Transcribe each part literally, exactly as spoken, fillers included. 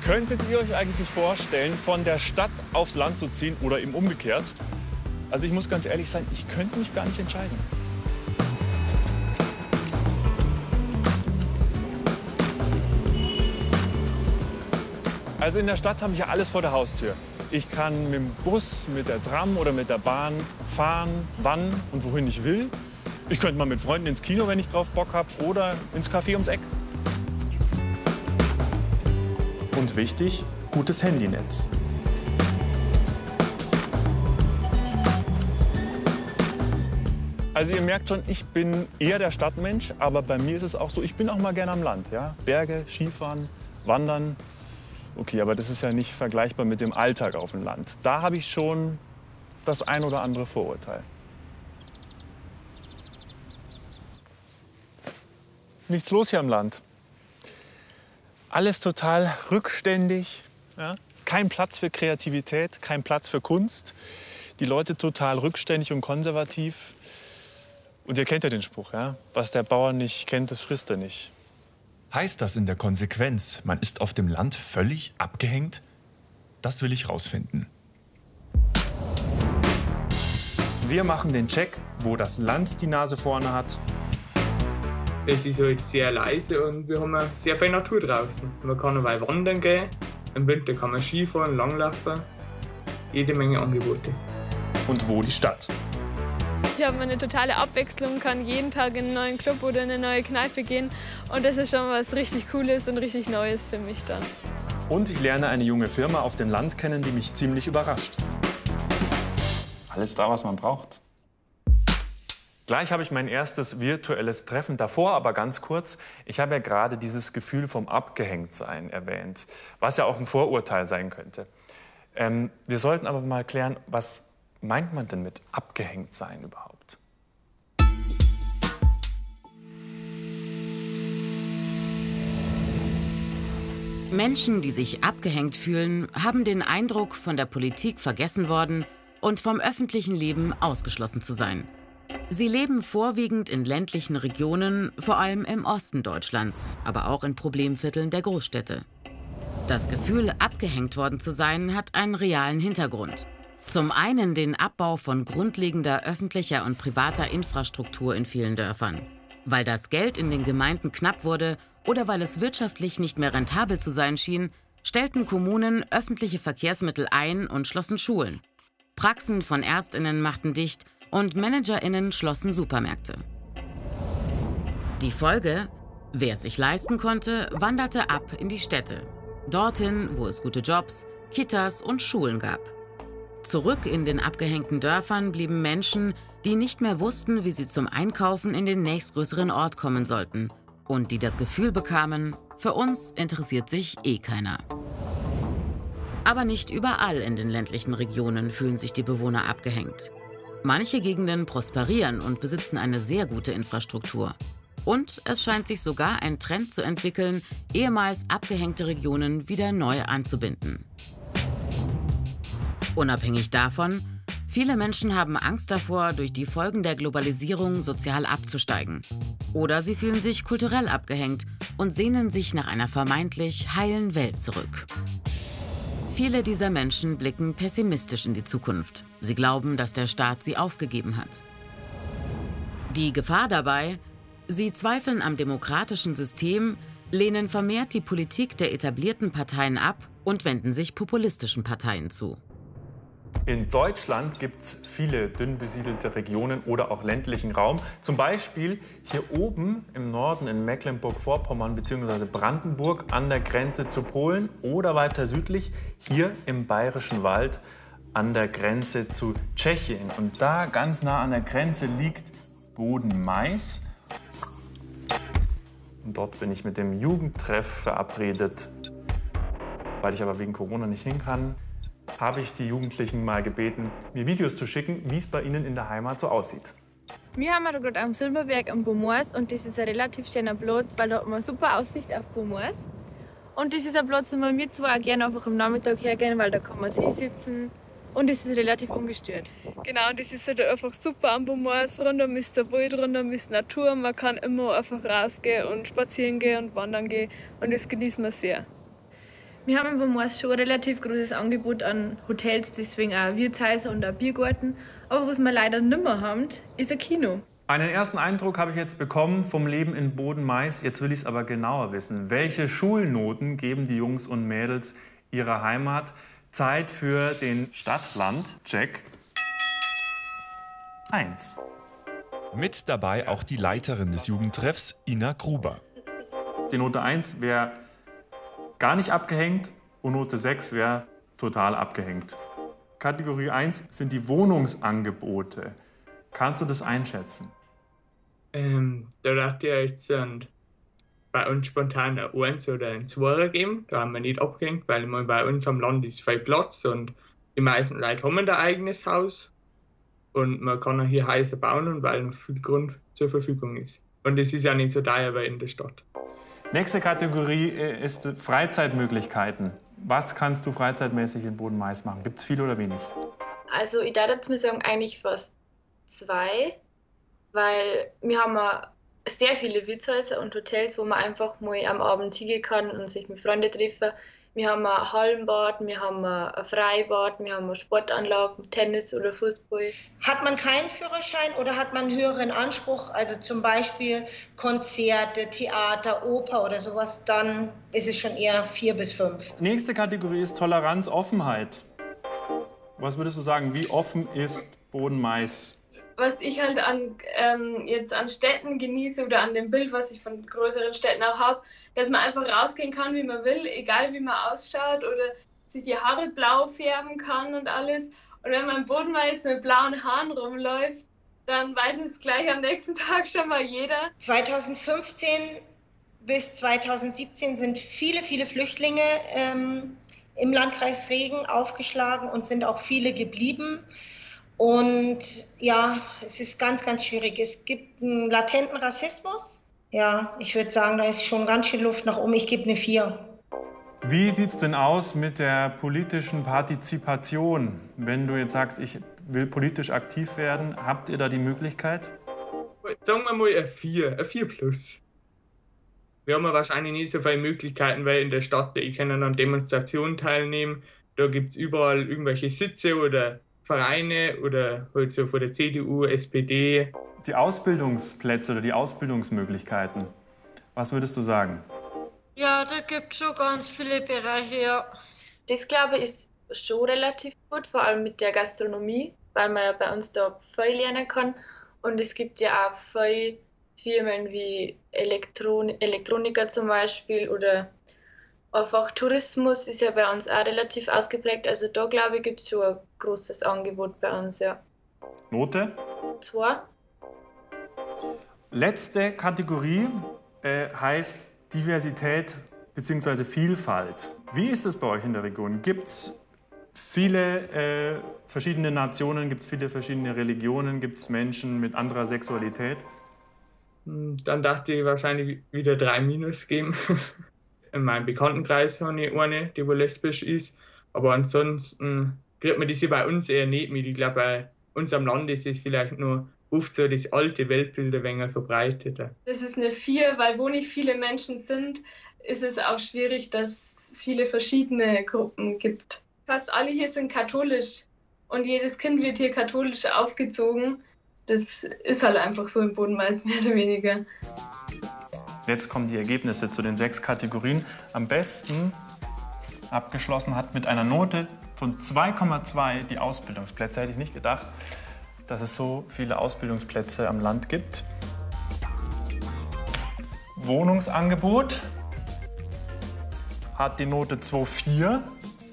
Könntet ihr euch eigentlich vorstellen, von der Stadt aufs Land zu ziehen oder eben umgekehrt? Also ich muss ganz ehrlich sein, ich könnte mich gar nicht entscheiden. Also in der Stadt habe ich ja alles vor der Haustür. Ich kann mit dem Bus, mit der Tram oder mit der Bahn fahren, wann und wohin ich will. Ich könnte mal mit Freunden ins Kino, wenn ich drauf Bock habe, oder ins Café ums Eck. Und wichtig, gutes Handynetz. Also ihr merkt schon, ich bin eher der Stadtmensch, aber bei mir ist es auch so, ich bin auch mal gerne am Land. Ja? Berge, Skifahren, Wandern. Okay, aber das ist ja nicht vergleichbar mit dem Alltag auf dem Land. Da habe ich schon das ein oder andere Vorurteil. Nichts los hier am Land. Alles total rückständig. Ja? Kein Platz für Kreativität, kein Platz für Kunst. Die Leute total rückständig und konservativ. Und ihr kennt ja den Spruch, ja? Was der Bauer nicht kennt, das frisst er nicht. Heißt das in der Konsequenz, man ist auf dem Land völlig abgehängt? Das will ich rausfinden. Wir machen den Check, wo das Land die Nase vorne hat. Es ist halt sehr leise und wir haben sehr viel Natur draußen. Man kann dabei wandern gehen, im Winter kann man Skifahren, langlaufen, jede Menge Angebote. Und wo die Stadt? Ich habe eine totale Abwechslung, kann jeden Tag in einen neuen Club oder in eine neue Kneipe gehen. Und das ist schon was richtig Cooles und richtig Neues für mich dann. Und ich lerne eine junge Firma auf dem Land kennen, die mich ziemlich überrascht. Alles da, was man braucht. Gleich habe ich mein erstes virtuelles Treffen. Davor aber ganz kurz, ich habe ja gerade dieses Gefühl vom Abgehängtsein erwähnt, was ja auch ein Vorurteil sein könnte. Ähm, wir sollten aber mal klären, was meint man denn mit Abgehängtsein überhaupt? Menschen, die sich abgehängt fühlen, haben den Eindruck, von der Politik vergessen worden und vom öffentlichen Leben ausgeschlossen zu sein. Sie leben vorwiegend in ländlichen Regionen, vor allem im Osten Deutschlands, aber auch in Problemvierteln der Großstädte. Das Gefühl, abgehängt worden zu sein, hat einen realen Hintergrund. Zum einen den Abbau von grundlegender öffentlicher und privater Infrastruktur in vielen Dörfern. Weil das Geld in den Gemeinden knapp wurde oder weil es wirtschaftlich nicht mehr rentabel zu sein schien, stellten Kommunen öffentliche Verkehrsmittel ein und schlossen Schulen. Praxen von ÄrztInnen machten dicht und ManagerInnen schlossen Supermärkte. Die Folge? Wer es sich leisten konnte, wanderte ab in die Städte. Dorthin, wo es gute Jobs, Kitas und Schulen gab. Zurück in den abgehängten Dörfern blieben Menschen, die nicht mehr wussten, wie sie zum Einkaufen in den nächstgrößeren Ort kommen sollten. Und die das Gefühl bekamen, für uns interessiert sich eh keiner. Aber nicht überall in den ländlichen Regionen fühlen sich die Bewohner abgehängt. Manche Gegenden prosperieren und besitzen eine sehr gute Infrastruktur. Und es scheint sich sogar ein Trend zu entwickeln, ehemals abgehängte Regionen wieder neu anzubinden. Unabhängig davon, viele Menschen haben Angst davor, durch die Folgen der Globalisierung sozial abzusteigen. Oder sie fühlen sich kulturell abgehängt und sehnen sich nach einer vermeintlich heilen Welt zurück. Viele dieser Menschen blicken pessimistisch in die Zukunft. Sie glauben, dass der Staat sie aufgegeben hat. Die Gefahr dabei: Sie zweifeln am demokratischen System, lehnen vermehrt die Politik der etablierten Parteien ab und wenden sich populistischen Parteien zu. In Deutschland gibt es viele dünn besiedelte Regionen oder auch ländlichen Raum. Zum Beispiel hier oben im Norden in Mecklenburg-Vorpommern bzw. Brandenburg an der Grenze zu Polen oder weiter südlich hier im Bayerischen Wald an der Grenze zu Tschechien. Und da ganz nah an der Grenze liegt Boden-Mais. Und dort bin ich mit dem Jugendtreff verabredet. Weil ich aber wegen Corona nicht hin kann, habe ich die Jugendlichen mal gebeten, mir Videos zu schicken, wie es bei ihnen in der Heimat so aussieht. Wir haben da gerade am Silberberg am Beaumois und das ist ein relativ schöner Platz, weil da hat man eine super Aussicht auf Beaumois. Und das ist ein Platz, wo wir zwar auch gerne einfach am Nachmittag hergehen, weil da kann man sich hinsetzen und es ist relativ ungestört. Genau, das ist halt einfach super am Beaumois. Rundum ist der Wald, rundum ist Natur. Man kann immer einfach rausgehen und spazieren gehen und wandern gehen und das genießen wir sehr. Wir haben in Beaumois schon ein relativ großes Angebot an Hotels, deswegen auch Wirtshäuser und auch Biergarten. Aber was wir leider nicht mehr haben, ist ein Kino. Einen ersten Eindruck habe ich jetzt bekommen vom Leben in Boden-Mais. Jetzt will ich es aber genauer wissen. Welche Schulnoten geben die Jungs und Mädels ihrer Heimat? Zeit für den Stadt-Land-Check. Eins. Mit dabei auch die Leiterin des Jugendtreffs, Ina Gruber. Die Note eins wäre gar nicht abgehängt und Note sechs wäre total abgehängt. Kategorie eins sind die Wohnungsangebote. Kannst du das einschätzen? Ähm, da dachte ich jetzt ähm, bei uns spontan ein eins oder ein Zweier geben. Da haben wir nicht abgehängt, weil immer bei uns am Land ist viel Platz und die meisten Leute haben ein eigenes Haus. Und man kann auch hier Häuser bauen, und weil noch viel Grund zur Verfügung ist. Und es ist ja nicht so teuer wie in der Stadt. Nächste Kategorie ist Freizeitmöglichkeiten. Was kannst du freizeitmäßig in Boden-Mais machen? Gibt es viel oder wenig? Also ich darf dazu sagen, eigentlich fast zwei, weil wir haben sehr viele Wirtshäuser und Hotels, wo man einfach mal am Abend hingehen kann und sich mit Freunden treffen. Wir haben ein Hallenbad, wir haben ein Freibad, wir haben eine Sportanlage, Tennis oder Fußball. Hat man keinen Führerschein oder hat man einen höheren Anspruch, also zum Beispiel Konzerte, Theater, Oper oder sowas, dann ist es schon eher vier bis fünf. Nächste Kategorie ist Toleranz, Offenheit. Was würdest du sagen, wie offen ist Boden-Mais? Was ich halt an, ähm, jetzt an Städten genieße oder an dem Bild, was ich von größeren Städten auch habe, dass man einfach rausgehen kann, wie man will, egal wie man ausschaut, oder sich die Haare blau färben kann und alles. Und wenn man im Boden-Mais mit blauen Haaren rumläuft, dann weiß es gleich am nächsten Tag schon mal jeder. zweitausendfünfzehn bis zweitausendsiebzehn sind viele, viele Flüchtlinge ähm, im Landkreis Regen aufgeschlagen und sind auch viele geblieben. Und ja, es ist ganz, ganz schwierig. Es gibt einen latenten Rassismus. Ja, ich würde sagen, da ist schon ganz schön Luft nach oben. Ich gebe eine vier. Wie sieht es denn aus mit der politischen Partizipation? Wenn du jetzt sagst, ich will politisch aktiv werden, habt ihr da die Möglichkeit? Sagen wir mal eine vier, eine vier plus. Wir haben wahrscheinlich nicht so viele Möglichkeiten, weil in der Stadt, ich kann an Demonstrationen teilnehmen. Da gibt es überall irgendwelche Sitze oder Vereine oder halt so von der C D U, S P D. Die Ausbildungsplätze oder die Ausbildungsmöglichkeiten, was würdest du sagen? Ja, da gibt es schon ganz viele Bereiche, ja. Das, glaube ich, ist schon relativ gut, vor allem mit der Gastronomie, weil man ja bei uns da viel lernen kann. Und es gibt ja auch viele Firmen wie Elektron Elektroniker zum Beispiel oder einfach Tourismus ist ja bei uns auch relativ ausgeprägt. Also da, glaube ich, gibt es schon ein großes Angebot bei uns, ja. Note? Zwei. Letzte Kategorie äh, heißt Diversität bzw. Vielfalt. Wie ist es bei euch in der Region? Gibt es viele äh, verschiedene Nationen, gibt es viele verschiedene Religionen, gibt es Menschen mit anderer Sexualität? Dann dachte ich wahrscheinlich wieder drei Minus geben. In meinem Bekanntenkreis habe ich eine, die wohl lesbisch ist. Aber ansonsten kriegt man das bei uns eher nicht mit. Ich glaube, bei uns am Land ist es vielleicht nur oft so das alte Weltbild ein wenig verbreiteter. Das ist eine vier, weil wo nicht viele Menschen sind, ist es auch schwierig, dass es viele verschiedene Gruppen gibt. Fast alle hier sind katholisch und jedes Kind wird hier katholisch aufgezogen. Das ist halt einfach so im Boden-Mais mehr oder weniger. Jetzt kommen die Ergebnisse zu den sechs Kategorien. Am besten abgeschlossen hat mit einer Note von zwei Komma zwei die Ausbildungsplätze. Hätte ich nicht gedacht, dass es so viele Ausbildungsplätze am Land gibt. Wohnungsangebot hat die Note zwei Komma vier.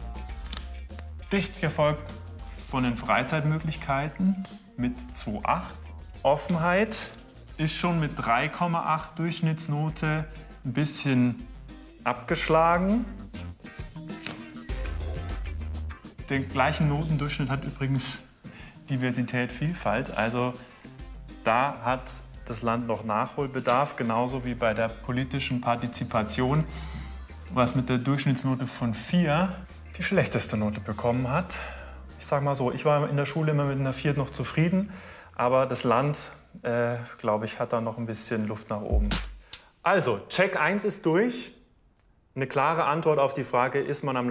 Dicht gefolgt von den Freizeitmöglichkeiten mit zwei Komma acht. Offenheit ist schon mit drei Komma acht Durchschnittsnote ein bisschen abgeschlagen. Den gleichen Notendurchschnitt hat übrigens Diversität, Vielfalt. Also da hat das Land noch Nachholbedarf, genauso wie bei der politischen Partizipation, was mit der Durchschnittsnote von vier die schlechteste Note bekommen hat. Ich sag mal so, ich war in der Schule immer mit einer vier noch zufrieden, aber das Land, äh, glaube ich, hat da noch ein bisschen Luft nach oben. Also, Check eins ist durch. Eine klare Antwort auf die Frage, ist man am